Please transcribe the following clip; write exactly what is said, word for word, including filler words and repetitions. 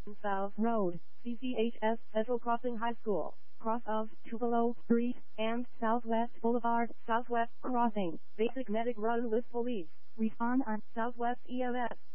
South Road, C C H S Central Crossing High School, cross of Tupelo Street, and Southwest Boulevard, Southwest Crossing. Basic medic run with police. Respond on Southwest E M S.